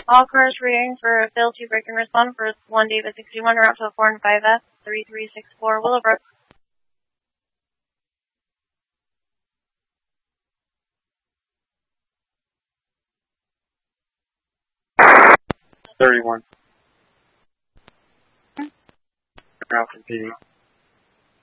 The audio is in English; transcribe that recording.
All cars reading for fail to break and respond for 1 David 61 route to 4 and 5F 3364 Willowbrook. $31. Route competing.